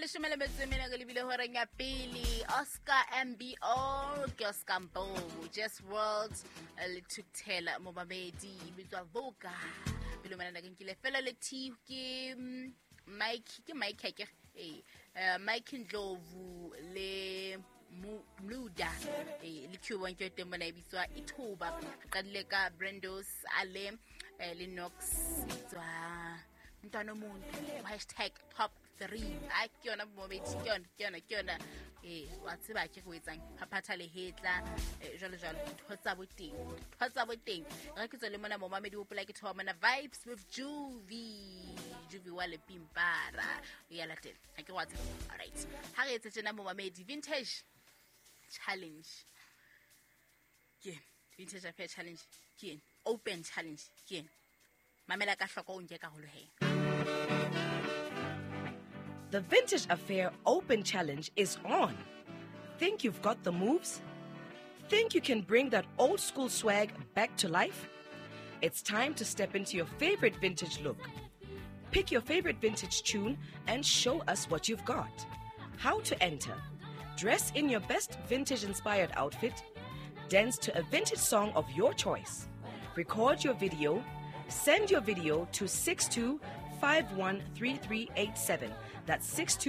leshome le metso e mene ke lebile horeng ya pele Oscar MBO ke Oscar Mbo Just World le thuthela mo babedi bitswa Voga pele mana na ke nkile fela le T ke Mike ke Mike Ndlovu le Mluda le Cuban ke teng bona bitswa Ithuba qadile ka Brandos ale le Nox bitswa mntwana umuntu #top 3 a ke yona momedi ke yona wa tseba ke go etsang phaphatha le hetla jalo thotsa boteng re ke tsole mona momamedi o pola ke thoba mona vibes with Juvi wa le Pimpara ya la teng ha ke watsa alright ha re etse tsena momamedi vintage challenge ke vintage affair challenge ke open challenge ke mamela ka hloko o nke ka holo he. The Vintage Affair Open Challenge is on. Think you've got the moves? Think you can bring that old school swag back to life? It's time to step into your favorite vintage look. Pick your favorite vintage tune and show us what you've got. How to enter: dress in your best vintage-inspired outfit, dance to a vintage song of your choice, record your video, send your video to 62513387. That's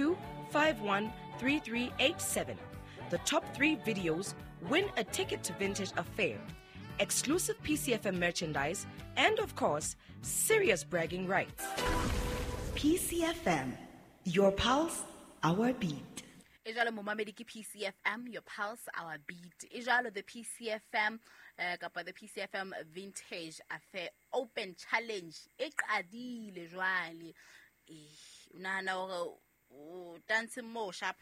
62513387. The top 3 videos win a ticket to Vintage Affair, exclusive PCFM merchandise, and of course, serious bragging rights. PCFM, your pulse, our beat. Ejalo momamedi ke PCFM, your pulse, our beat. Ejalo the PCFM, kapa the PCFM Vintage Affair Open Challenge. E qadile jwale. Unana o dance mo sharp.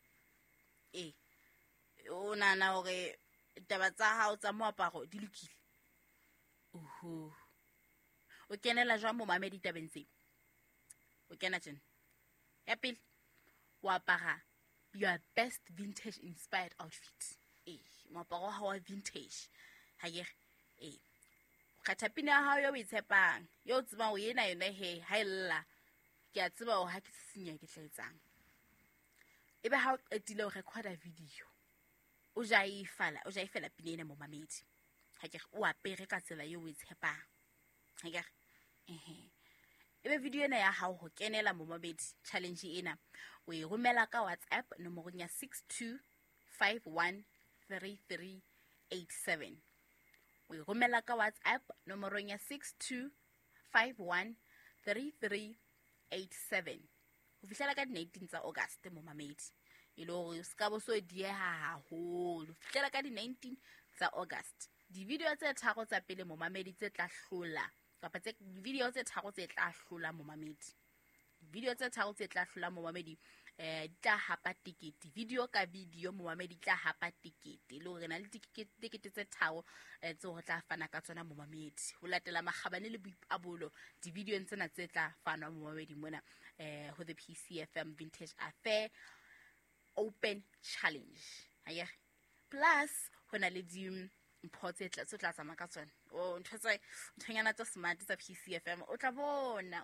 Unana o re taba tsa hao tsa moaparo di lokile. O kenela jwa momamedi tabeng tse. O kena tjena. Ya pele wa apara your best vintage inspired outfit. Moaparo wa vintage. Ha ke khathapina ha yo itshepang yo tseba o yena yona he hailla ke a tseba o ha ke tsinya ke tlaetsang ebe ha o etile o recorda video o ja ifela pinene mo mamedi ha ke o apere ka tsela yo o itshepang ha ke ebe video ena ya hao ho kenela mo mamedi challenge ena o e romela ka WhatsApp nomorong ya 62513387 o e romela ka WhatsApp nomorong ya 62513387 ho fihlela ka 19 tsa August mo mamedi ile o ska bo so dieha haholo fihlela ka 19 tsa August di video tse tharo tsa pele mo mamedi tse tla hlola kapa tse video tse tharo tse tla hlola mo mamedi video tse tharo tse tla hlola mo mamedi tla hapa ticket video ka video mo mamedi tla hapa ticket le re na le ticket tse tharo tse ho tla fana ka tsona mo mamedi ho latela magabane le boipabolo di video tsena tse tla fana mo mamedi mona ho the PCFM Vintage Affair Open Challenge aya plus hona le di mpotse tla tsama ka tsona o nthonyana tsa smart tsa PCFM o tla bona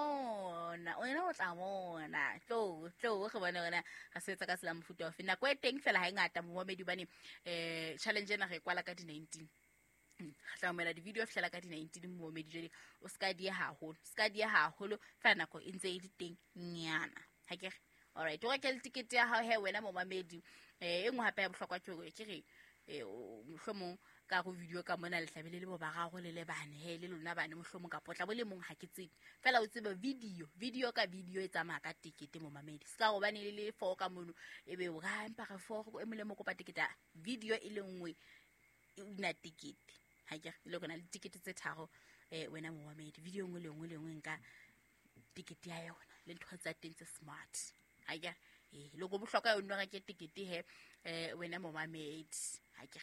tlo go bona wena ga se etsa ka sela mofuta wa fina kwa teng fela ha ngata mo momedi bane challenge ena re kwala ka di 19 tla mela di video fela ka di 19 mo momedi jeli o ska di haholo fa nako e ntse e di teng nyana ha ke alright o rekele ticket ya hao he wena mo mamedi engwe hape ya bohlokwa ke re mohlomong ka go video ka mona le hlabele le bo ba gago le bane he le lona bane mohlomong ka potla bo le mong ha ke tsebe fela o tsebe video ka video e tsamaya ka ticket mo mamedi ska go bane le 4 ka mono ebe o ga empa ga 4 e mole mo kopa ticket video e le nngwe e una ticket ha ke le gona le ticket tse tharo wena mo mamedi video ngwe le ngwe nka ticket ya yona le ntho tsa teng tse smart ha ke lo go bohlokwa o nno ga ke ticket he wena mo mamedi ha ke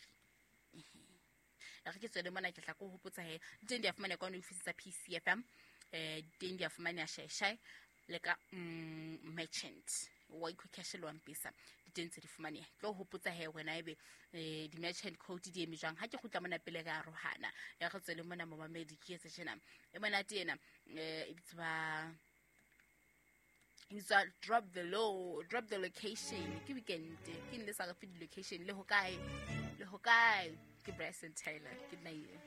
ke tswele mona ke tla go hopotsa he teng di afumana kwa no office PCFM teng di afumana shai le ka merchant wa ikhokheshelo mpisa diteng tse di fumane tlo hopotsa he wena ebe di merchant code di eme jang ha ke gutla mona pele ga rohana ya go tswele mona mo mamedi ke etse tjena e mona tena e bitswa He's drop the location. Ke weekend. Ke nne sa ka fit location le ho kae. Ke Bryson Taylor. Ke nna